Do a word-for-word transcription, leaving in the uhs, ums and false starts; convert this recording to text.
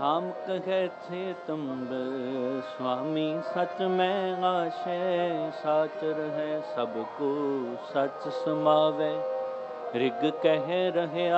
राम कहे थे तुम स्वामी सच में आशे, साचर है सबको सच समावे। ऋग कह रहे